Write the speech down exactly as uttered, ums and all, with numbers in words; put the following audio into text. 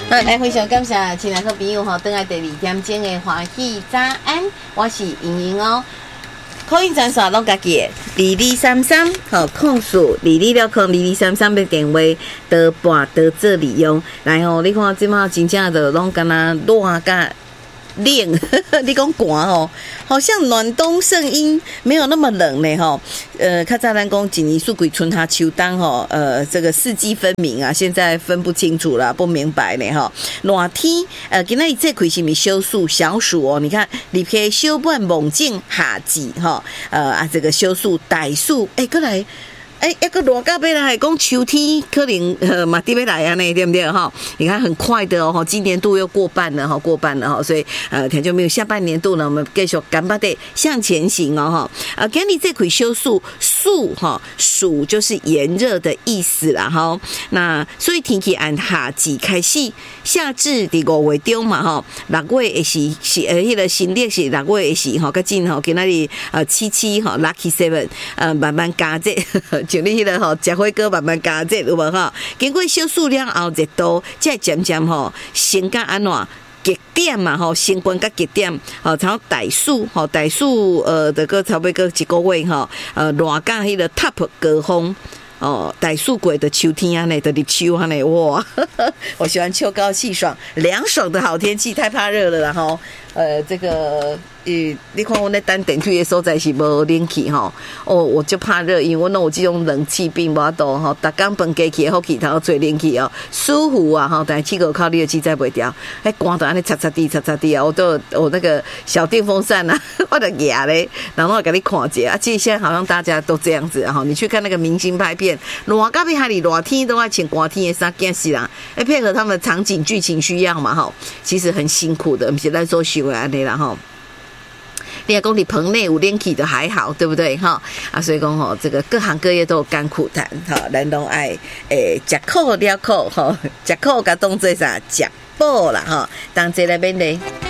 好，来非常感谢亲爱的朋友吼，等来第二点钟的欢喜早安，我是莹莹哦。口音专线拢家己的，二二三三，好，控诉二二六空二二三三的电话，得半得做利用。来吼，你看即马真正的拢敢若热甲冷，你讲寒吼，好像暖冬圣婴没有那么冷呢吼。呃，较早咱讲一年四季春夏秋冬吼，呃，这个四季分明啊，现在分不清楚了，不明白呢吼。热天，呃，今仔日这开是咪小暑小暑哦？你看，离开小半梦境夏季吼，呃啊，这个小暑大暑，哎、欸，过来。哎，一个热到要来讲秋天，可能呃嘛得要来啊呢，对不对哈？你看很快的哦，今年度又过半了哈，过半了哈，所以呃，听就没有下半年度呢，我们继续赶巴的向前行哦哈。啊，给你这块修树树哈，暑就是炎热的意思啦哈。那所以天气按夏季开始，夏至第五月中嘛哈，六月的是是呃，迄个新历是六月的是哈，较近哈，今仔日呃七七哈 ，lucky seven 呃慢慢加这。像你迄个吼，食火锅慢慢加热有无吼？经过小暑了后，热度才渐渐吼升甲安怎极点嘛吼，升温甲极点吼，然后大暑吼，大暑呃，这个差不多一个月吼，呃，热到迄个 top 高峰。哦，大暑过的秋天啊，呢，的秋啊，呢，哇！我喜欢秋高气爽、凉爽的好天气，太怕热了啦吼。呃，这个，呃，你看我那等电梯的所在是无冷气吼，哦，我就怕热，因为我那有这种冷气病无多吼，逐工饭加起好气头吹冷气哦，舒服啊吼，但是气候靠你的气载不掉，还寒到安尼擦擦地擦擦地啊，我都我那个小电风扇啊，我的牙嘞，然后我给你看一下啊，其实现在好像大家都这样子哈，你去看那个明星拍片。热到要海里热天都要穿寒天的衫，惊死人！哎，配合他们的场景剧情需要嘛，哈，其实很辛苦的，不是咱所想的安尼啦，哈。你若讲你棚内有冷气的还好，对不对哈？啊，所以讲吼，这个各行各业都有甘苦谈，哈，咱拢爱诶，吃苦了苦，哈，吃苦甲当做啥？吃饱啦，哈，当这来面嘞。